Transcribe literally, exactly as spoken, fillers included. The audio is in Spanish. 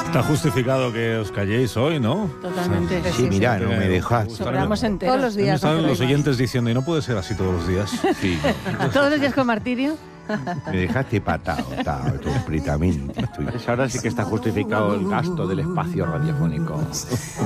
Está justificado que os calléis hoy, ¿no? Totalmente. Sí, sí, mira, no me dejas. Sobramos enteros. Todos los días. Están los oyentes diciendo, y no puede ser así todos los días. Sí, Todos los días con martirio. me dejaste patado, patado, completamente. Estoy... Pues ahora sí que está justificado el gasto del espacio radiofónico.